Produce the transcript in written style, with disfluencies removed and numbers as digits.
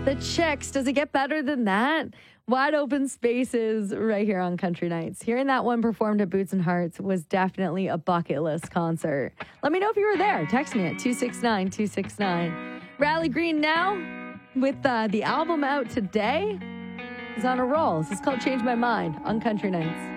The Chicks. Does it get better than that? Wide Open Spaces right here on Country Nights. Hearing that one performed at Boots and Hearts was definitely a bucket list concert. Let me know if you were there. Text me at 269-269. Riley Green now with the album out today. He's on a roll. This is called Change My Mind on Country Nights.